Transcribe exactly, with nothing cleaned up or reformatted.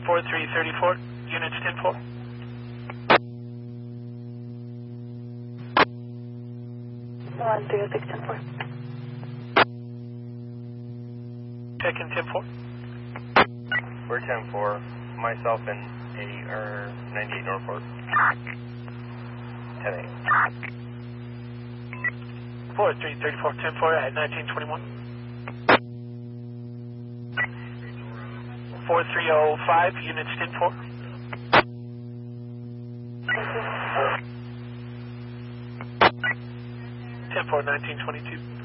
four three three four, units ten four. one three six ten four. Check in ten four. We're ten four, myself and eighty, or ninety-eight Norfolk. ten eight. four three three four, ten four at nineteen twenty-one. four three oh five, units ten four. ten four, nineteen twenty-two.